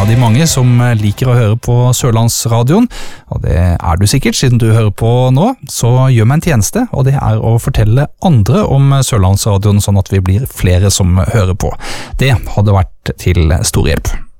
av de mange som liker å høre på Sørlandsradioen, og det du sikkert siden du hører på nå, så gjør meg en tjeneste, og det å fortelle andre om Sørlandsradioen sånn at vi blir flere som hører på. Det hadde vært til stor hjelp.